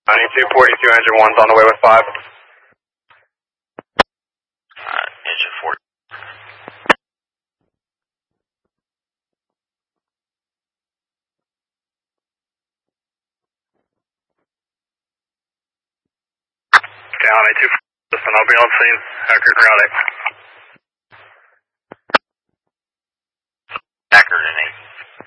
9242 engine 1's on the way with 5. Engine 4. Down 82. Listen, I'll be on scene. Accurate grounding. Accurate in 8.